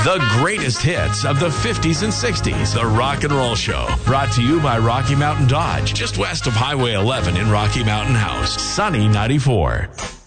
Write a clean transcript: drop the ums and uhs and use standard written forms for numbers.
The greatest hits of the 50s and 60s. The Rock and Roll Show. Brought to you by Rocky Mountain Dodge, just west of Highway 11 in Rocky Mountain House. Sunny 94.